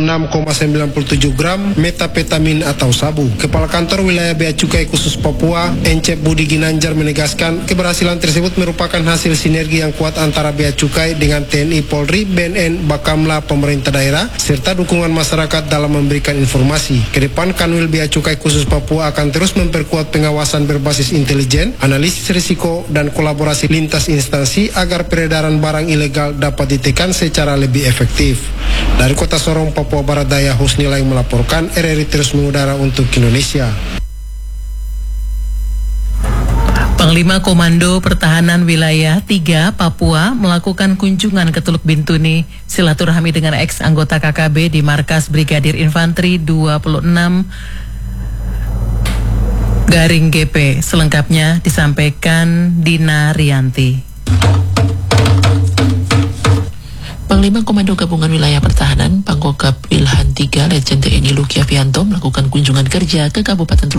96,97 gram metapetamin atau sabu. Kepala Kantor Wilayah Bea Cukai Khusus Papua, Encep Budi Ginanjar menegaskan keberhasilan tersebut merupakan hasil sinergi yang kuat antara Bea Cukai dengan TNI, Polri, BNN, Bakamla, pemerintah daerah, serta dukungan masyarakat dalam memberikan informasi. Ke depan, Kanwil Bea Cukai Khusus Papua akan terus memperkuat pengawasan berbasis intelijen, analisis risiko, dan kolaborasi lintas instansi agar peredaran barang ilegal dapat ditekan secara lebih efektif. Dari Kota Sorong, Papua Barat Daya, Husnila yang melaporkan. RRI terus mengudara untuk Indonesia. Panglima Komando Pertahanan Wilayah 3 Papua melakukan kunjungan ke Teluk Bintuni, silaturahmi dengan ex-anggota KKB di Markas Brigadir Infanteri 26 Garing GP. Selengkapnya disampaikan Dina Rianti. Panglima Komando Gabungan Wilayah Pertahanan Pangkogab Wilhan 3 Letjen TNI Luki Avianto melakukan kunjungan kerja ke Kabupaten